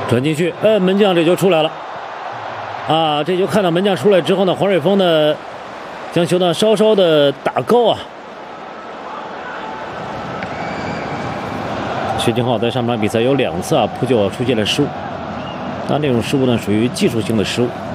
传进去，门将这球出来了。啊，这球看到门将出来之后呢，黄瑞峰呢将球呢稍稍的打高啊。薛金浩在上场比赛有2次扑救出现了失误，那种失误呢属于技术性的失误。